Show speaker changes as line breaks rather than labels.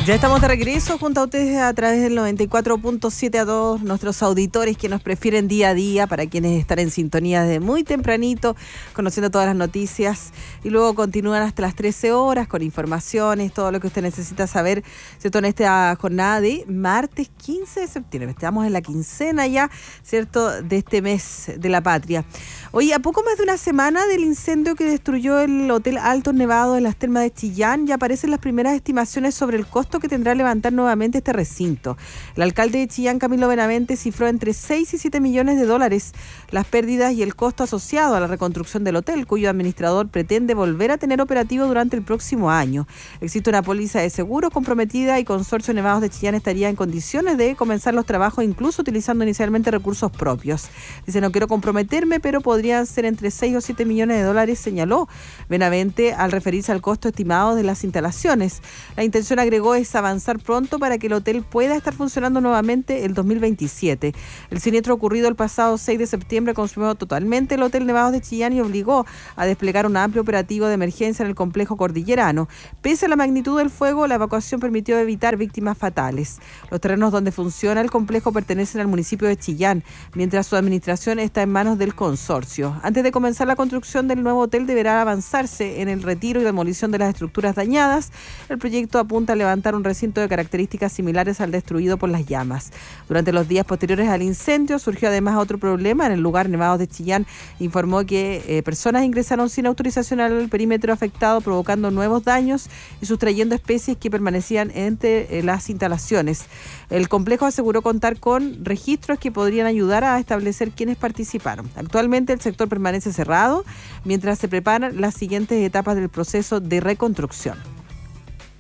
Ya estamos de regreso junto a ustedes a través del 94.7 a todos nuestros auditores que nos prefieren día a día, para quienes están en sintonía desde muy tempranito, conociendo todas las noticias y luego continúan hasta las 13 horas con informaciones, todo lo que usted necesita saber, ¿cierto? En esta jornada de martes 15 de septiembre. Estamos en la quincena ya, ¿cierto?, de este mes de la patria. Hoy, a poco más de una semana del incendio que destruyó el Hotel Altos Nevados en las Termas de Chillán, ya aparecen las primeras estimaciones sobre el costo que tendrá levantar nuevamente este recinto. El alcalde de Chillán, Camilo Benavente, cifró entre 6 y 7 millones de dólares las pérdidas y el costo asociado a la reconstrucción del hotel, cuyo administrador pretende volver a tener operativo durante el próximo año. Existe una póliza de seguros comprometida y Consorcio Nevados de Chillán estaría en condiciones de comenzar los trabajos, incluso utilizando inicialmente recursos propios. Dice: no quiero comprometerme, pero podrían ser entre 6 o 7 millones de dólares, señaló Benavente al referirse al costo estimado de las instalaciones. La intención, agregó, es avanzar pronto para que el hotel pueda estar funcionando nuevamente el 2027. El siniestro ocurrido el pasado 6 de septiembre consumió totalmente el Hotel Nevados de Chillán y obligó a desplegar un amplio operativo de emergencia en el complejo cordillerano. Pese a la magnitud del fuego, la evacuación permitió evitar víctimas fatales. Los terrenos donde funciona el complejo pertenecen al municipio de Chillán, mientras su administración está en manos del consorcio. Antes de comenzar la construcción del nuevo hotel, deberá avanzarse en el retiro y demolición de las estructuras dañadas. El proyecto apunta a levantar un recinto de características similares al destruido por las llamas. Durante los días posteriores al incendio surgió además otro problema. En el lugar, Nevados de Chillán informó que personas ingresaron sin autorización al perímetro afectado, provocando nuevos daños y sustrayendo especies que permanecían entre las instalaciones. El complejo aseguró contar con registros que podrían ayudar a establecer quiénes participaron. Actualmente el sector permanece cerrado mientras se preparan las siguientes etapas del proceso de reconstrucción.